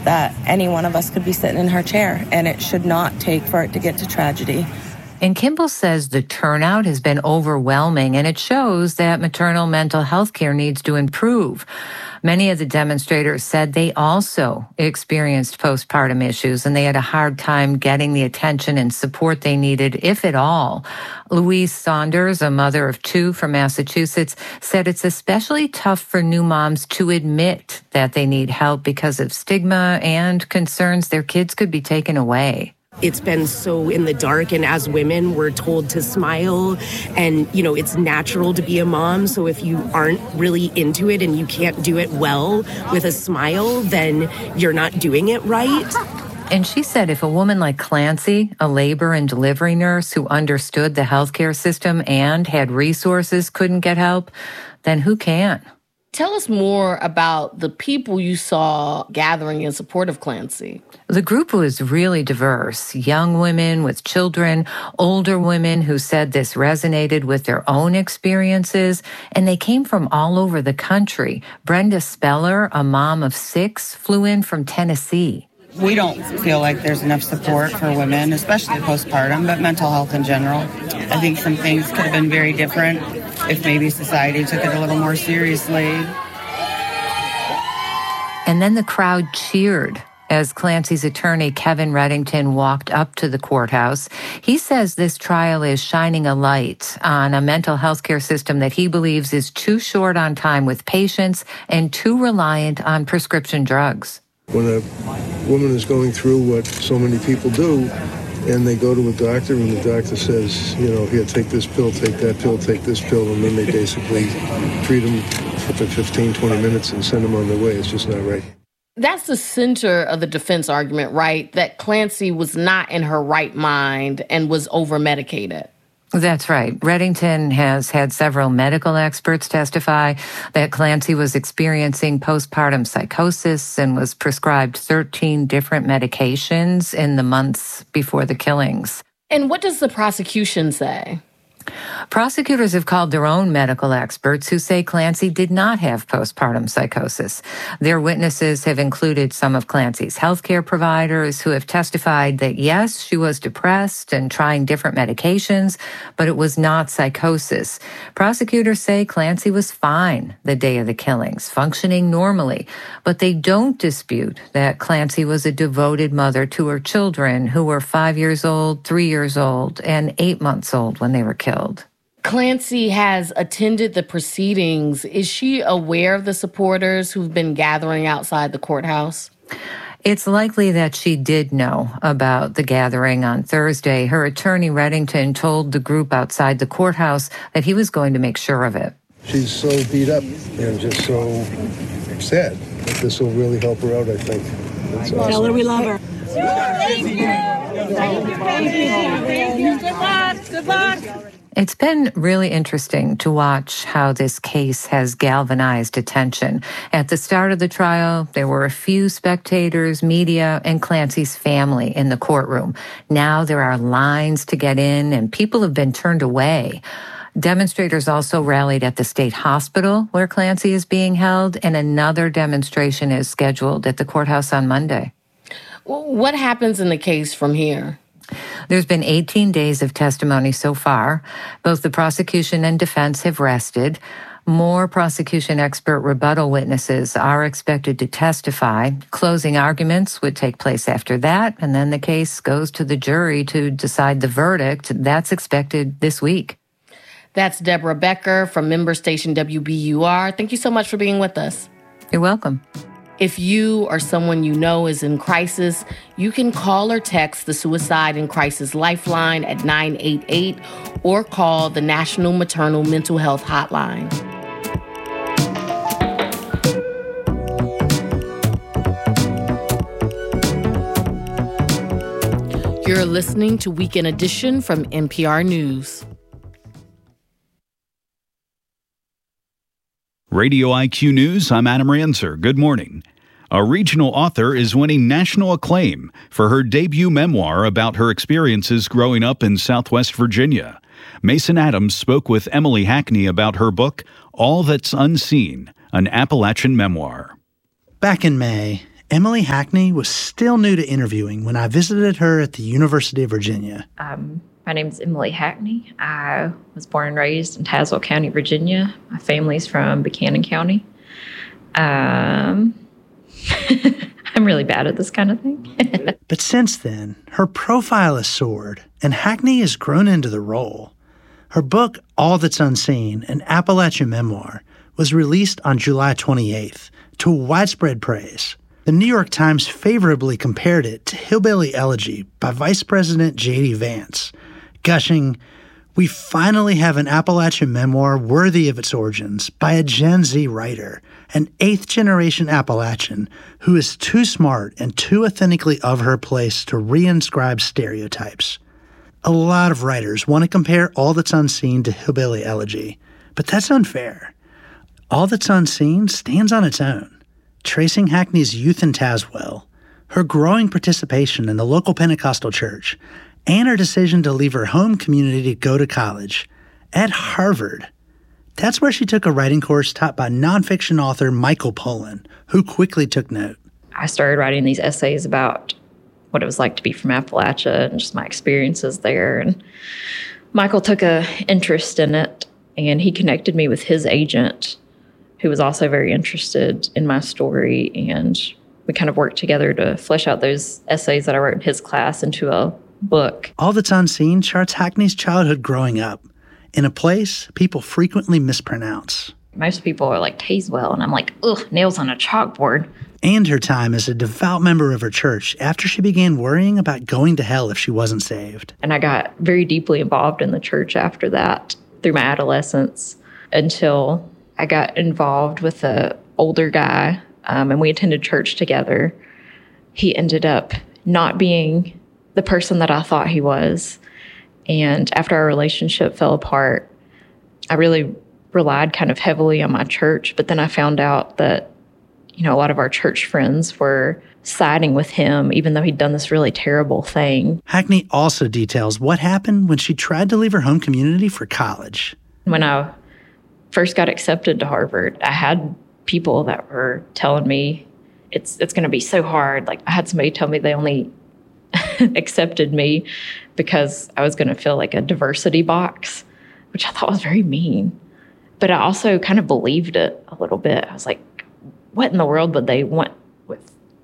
that any one of us could be sitting in her chair, and it should not take for it to get to tragedy. And Kimball says the turnout has been overwhelming, and it shows that maternal mental health care needs to improve. Many of the demonstrators said they also experienced postpartum issues, and they had a hard time getting the attention and support they needed, if at all. Louise Saunders, a mother of two from Massachusetts, said it's especially tough for new moms to admit that they need help because of stigma and concerns their kids could be taken away. It's been so in the dark, and as women, we're told to smile, and, it's natural to be a mom. So if you aren't really into it and you can't do it well with a smile, then you're not doing it right. And she said if a woman like Clancy, a labor and delivery nurse who understood the healthcare system and had resources, couldn't get help, then who can? Tell us more about the people you saw gathering in support of Clancy. The group was really diverse. Young women with children, older women who said this resonated with their own experiences, and they came from all over the country. Brenda Speller, a mom of 6, flew in from Tennessee. We don't feel like there's enough support for women, especially postpartum, but mental health in general. I think some things could have been very different if maybe society took it a little more seriously. And then the crowd cheered as Clancy's attorney, Kevin Reddington, walked up to the courthouse. He says this trial is shining a light on a mental health care system that he believes is too short on time with patients and too reliant on prescription drugs. When a woman is going through what so many people do, and they go to a doctor, and the doctor says, here, take this pill, take that pill, take this pill, and then they basically treat them for 15, 20 minutes and send them on their way. It's just not right. That's the center of the defense argument, right? That Clancy was not in her right mind and was over-medicated. That's right. Reddington has had several medical experts testify that Clancy was experiencing postpartum psychosis and was prescribed 13 different medications in the months before the killings. And what does the prosecution say? Prosecutors have called their own medical experts who say Clancy did not have postpartum psychosis. Their witnesses have included some of Clancy's healthcare providers who have testified that, yes, she was depressed and trying different medications, but it was not psychosis. Prosecutors say Clancy was fine the day of the killings, functioning normally, but they don't dispute that Clancy was a devoted mother to her children who were 5 years old, 3 years old, and 8 months old when they were killed. Clancy has attended the proceedings. Is she aware of the supporters who've been gathering outside the courthouse? It's likely that she did know about the gathering on Thursday. Her attorney, Reddington, told the group outside the courthouse that he was going to make sure of it. She's so beat up and just so sad that this will really help her out, I think. That's awesome. Tell her we love her. Good luck. It's been really interesting to watch how this case has galvanized attention. At the start of the trial, there were a few spectators, media, and Clancy's family in the courtroom. Now there are lines to get in, and people have been turned away. Demonstrators also rallied at the state hospital where Clancy is being held, and another demonstration is scheduled at the courthouse on Monday. What happens in the case from here? There's been 18 days of testimony so far. Both the prosecution and defense have rested. More prosecution expert rebuttal witnesses are expected to testify. Closing arguments would take place after that, and then the case goes to the jury to decide the verdict. That's expected this week. That's Deborah Becker from member station WBUR. Thank you so much for being with us. You're welcome. If you or someone you know is in crisis, you can call or text the Suicide and Crisis Lifeline at 988 or call the National Maternal Mental Health Hotline. You're listening to Weekend Edition from NPR News. Radio IQ News, I'm Adam Ranzer. Good morning. A regional author is winning national acclaim for her debut memoir about her experiences growing up in Southwest Virginia. Mason Adams spoke with Emily Hackney about her book, All That's Unseen, an Appalachian memoir. Back in May, Emily Hackney was still new to interviewing when I visited her at the University of Virginia. My name is Emily Hackney. I was born and raised in Tazewell County, Virginia. My family's from Buchanan County. I'm really bad at this kind of thing. But since then, her profile has soared, and Hackney has grown into the role. Her book, All That's Unseen, an Appalachian memoir, was released on July 28th to widespread praise. The New York Times favorably compared it to Hillbilly Elegy by Vice President J.D. Vance, gushing, "We finally have an Appalachian memoir worthy of its origins by a Gen Z writer, an eighth-generation Appalachian who is too smart and too authentically of her place to reinscribe stereotypes." A lot of writers want to compare All That's Unseen to Hillbilly Elegy, but that's unfair. All That's Unseen stands on its own, tracing Hackney's youth in Tazewell, her growing participation in the local Pentecostal church, and her decision to leave her home community to go to college at Harvard. That's where she took a writing course taught by nonfiction author Michael Pollan, who quickly took note. I started writing these essays about what it was like to be from Appalachia and just my experiences there. And Michael took an interest in it, and he connected me with his agent, who was also very interested in my story. And we kind of worked together to flesh out those essays that I wrote in his class into a book. All That's Unseen charts Hackney's childhood growing up in a place people frequently mispronounce. Most people are like Tazewell, and I'm like, ugh, nails on a chalkboard. And her time as a devout member of her church after she began worrying about going to hell if she wasn't saved. And I got very deeply involved in the church after that through my adolescence until I got involved with an older guy, and we attended church together. He ended up not being the person that I thought he was. And after our relationship fell apart, I really relied kind of heavily on my church. But then I found out that, a lot of our church friends were siding with him, even though he'd done this really terrible thing. Hackney also details what happened when she tried to leave her home community for college. When I first got accepted to Harvard, I had people that were telling me it's going to be so hard. Like, I had somebody tell me they only accepted me because I was going to fill like a diversity box, which I thought was very mean. But I also kind of believed it a little bit. I was like, what in the world would they want with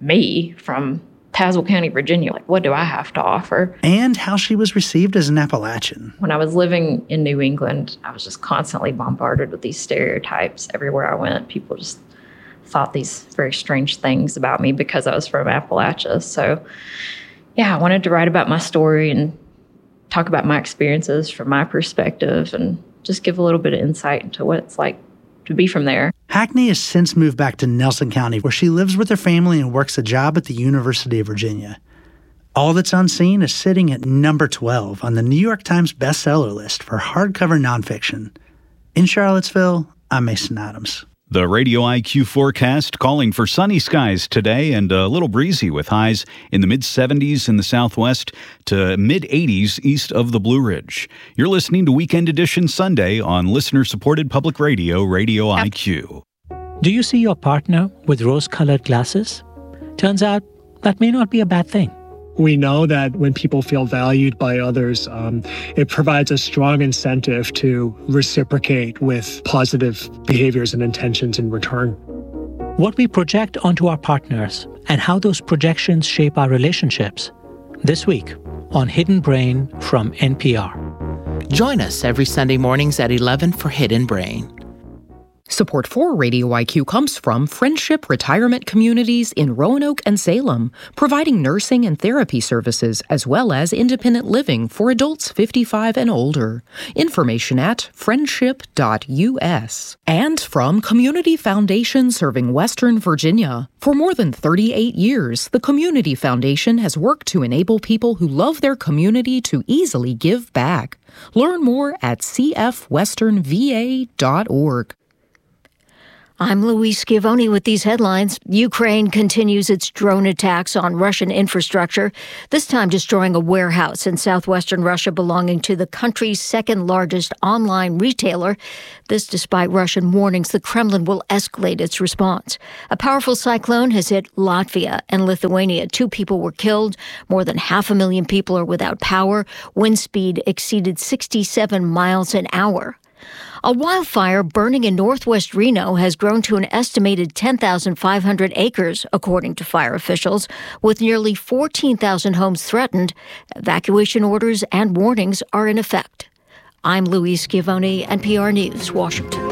me from Tazewell County, Virginia? Like, what do I have to offer? And how she was received as an Appalachian. When I was living in New England, I was just constantly bombarded with these stereotypes everywhere I went. People just thought these very strange things about me because I was from Appalachia. So, yeah, I wanted to write about my story and talk about my experiences from my perspective and just give a little bit of insight into what it's like to be from there. Hackney has since moved back to Nelson County, where she lives with her family and works a job at the University of Virginia. All That's Unseen is sitting at number 12 on the New York Times bestseller list for hardcover nonfiction. In Charlottesville, I'm Mason Adams. The Radio IQ forecast calling for sunny skies today and a little breezy with highs in the mid-70s in the southwest to mid-80s east of the Blue Ridge. You're listening to Weekend Edition Sunday on listener-supported public radio, Radio IQ. Do you see your partner with rose-colored glasses? Turns out that may not be a bad thing. We know that when people feel valued by others, it provides a strong incentive to reciprocate with positive behaviors and intentions in return. What we project onto our partners and how those projections shape our relationships. This week on Hidden Brain from NPR. Join us every Sunday mornings at 11 for Hidden Brain. Support for Radio IQ comes from Friendship Retirement Communities in Roanoke and Salem, providing nursing and therapy services as well as independent living for adults 55 and older. Information at friendship.us. And from Community Foundation serving Western Virginia. For more than 38 years, the Community Foundation has worked to enable people who love their community to easily give back. Learn more at cfwesternva.org. I'm Louise Schiavone with these headlines. Ukraine continues its drone attacks on Russian infrastructure, this time destroying a warehouse in southwestern Russia belonging to the country's second largest online retailer. This despite Russian warnings the Kremlin will escalate its response. A powerful cyclone has hit Latvia and Lithuania. 2 people were killed. More than 500,000 people are without power. Wind speed exceeded 67 miles an hour. A wildfire burning in northwest Reno has grown to an estimated 10,500 acres, according to fire officials, with nearly 14,000 homes threatened. Evacuation orders and warnings are in effect. I'm Louise Schiavone, NPR News, Washington.